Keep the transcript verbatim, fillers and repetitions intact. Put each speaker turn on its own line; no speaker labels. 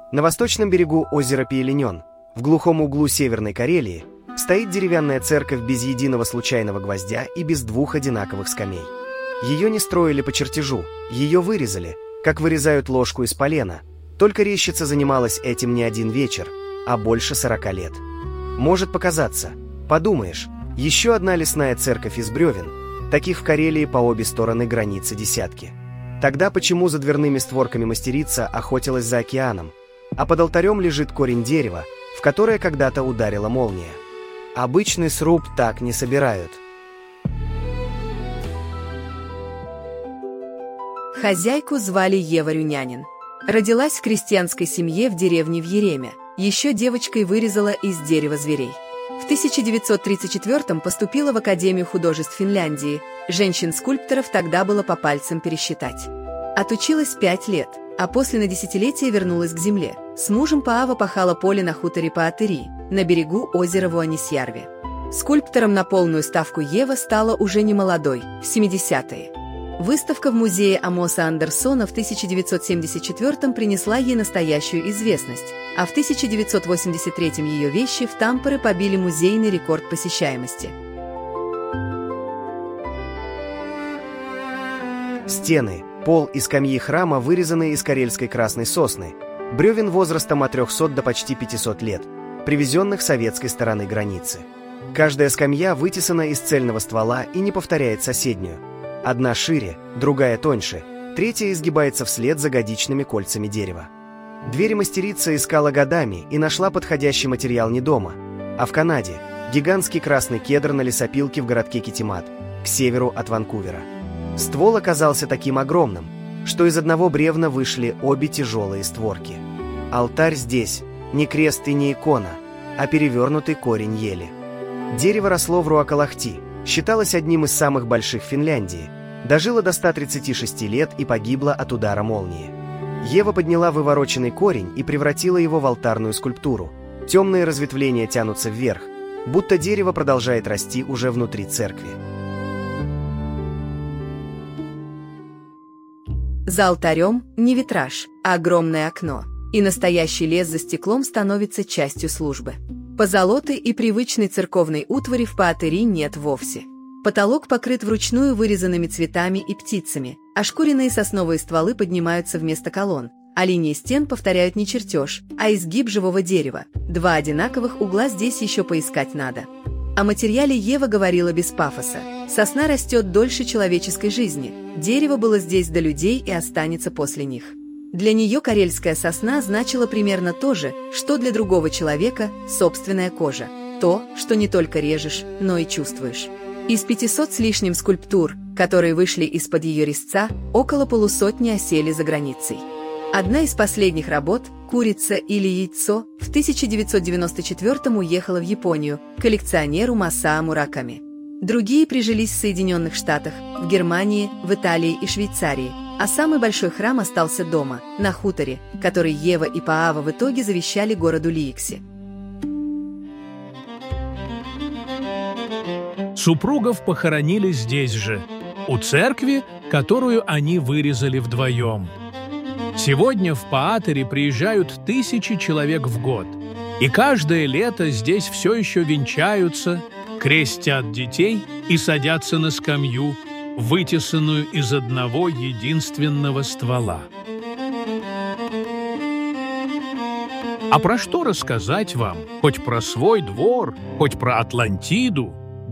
На восточном берегу озера Пеленён, в глухом углу Северной Карелии, стоит деревянная церковь без единого случайного гвоздя и без двух одинаковых скамей. Ее не строили по чертежу, ее вырезали, как вырезают ложку из полена, только резчица занималась этим не один вечер, а больше сорока лет. Может показаться, подумаешь, еще одна лесная церковь из бревен, таких в Карелии по обе стороны границы десятки. Тогда почему за дверными створками мастерица охотилась за океаном, а под алтарем лежит корень дерева, в которое когда-то ударила молния? Обычный сруб так не собирают.
Хозяйку звали Ева Рюнянин. Родилась в крестьянской семье в деревне в Ереме. Еще девочкой вырезала из дерева зверей. В тысяча девятьсот тридцать четвёртом поступила в Академию художеств Финляндии. Женщин-скульпторов тогда было по пальцам пересчитать. Отучилась пять лет, а после на десятилетие вернулась к земле. С мужем Паава пахала поле на хуторе Паатыри, на берегу озера Вуанисьярви. Скульптором на полную ставку Ева стала уже не молодой, в семидесятые. Выставка в музее Амоса Андерсона в тысяча девятьсот семьдесят четвёртом принесла ей настоящую известность, а в тысяча девятьсот восемьдесят третьем ее вещи в Тампере побили музейный рекорд посещаемости.
Стены, пол и скамьи храма вырезаны из карельской красной сосны, бревен возрастом от трёхсот до почти пятисот лет, привезенных с советской стороны границы. Каждая скамья вытесана из цельного ствола и не повторяет соседнюю. Одна шире, другая тоньше, третья изгибается вслед за годичными кольцами дерева. Двери мастерица искала годами и нашла подходящий материал не дома, а в Канаде, гигантский красный кедр на лесопилке в городке Китимат, к северу от Ванкувера. Ствол оказался таким огромным, что из одного бревна вышли обе тяжелые створки. Алтарь здесь не крест и не икона, а перевернутый корень ели. Дерево росло в Руакалахти, считалось одним из самых больших в Финляндии, дожило до ста тридцати шести лет и погибло от удара молнии. Ева подняла вывороченный корень и превратила его в алтарную скульптуру. Темные разветвления тянутся вверх, будто дерево продолжает расти уже внутри церкви.
За алтарем не витраж, а огромное окно, и настоящий лес за стеклом становится частью службы. Позолоты и привычной церковной утвари в Паатыри нет вовсе. Потолок покрыт вручную вырезанными цветами и птицами, ошкуренные сосновые стволы поднимаются вместо колонн, а линии стен повторяют не чертеж, а изгиб живого дерева. Два одинаковых угла здесь еще поискать надо. О материале Ева говорила без пафоса. Сосна растет дольше человеческой жизни. Дерево было здесь до людей и останется после них. Для нее карельская сосна значила примерно то же, что для другого человека собственная кожа. То, что не только режешь, но и чувствуешь. Из пятисот с лишним скульптур, которые вышли из-под ее резца, около полусотни осели за границей. Одна из последних работ, «Курица или яйцо», в тысяча девятьсот девяносто четвёртом уехала в Японию к коллекционеру Масаа Мураками. Другие прижились в Соединенных Штатах, в Германии, в Италии и Швейцарии, а самый большой храм остался дома, на хуторе, который Ева и Паава в итоге завещали городу Лиикси.
Супругов похоронили здесь же, у церкви, которую они вырезали вдвоем. Сегодня в Паатыри приезжают тысячи человек в год, и каждое лето здесь все еще венчаются, крестят детей и садятся на скамью, вытесанную из одного единственного ствола. А про что рассказать вам, хоть про свой двор, хоть про Атлантиду,